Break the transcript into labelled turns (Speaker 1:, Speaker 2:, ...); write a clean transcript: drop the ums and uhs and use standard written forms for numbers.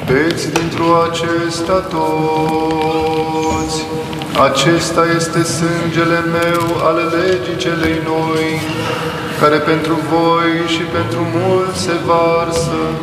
Speaker 1: Beți dintr-o acesta toți. Acesta este sângele meu al legii celei noi, care pentru voi și pentru mulți se varsă